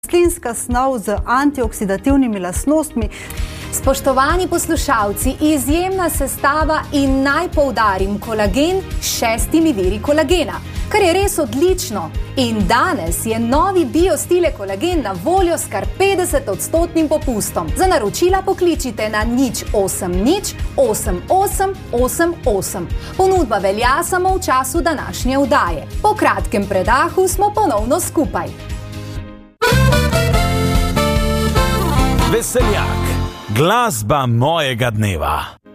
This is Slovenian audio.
rastlinska snov z antioksidativnimi lastnostmi. Spoštovani poslušalci, izjemna sestava in naj poudarim kolagen s 6 viri kolagena, kar je res odlično. In danes je novi Biostile kolagen na voljo s kar 50% popustom. Za naročila pokličite na 080 88 88. Ponudba velja samo v času današnje oddaje. Po kratkem predahu smo ponovno skupaj. Veseljak, glasba mojega dneva.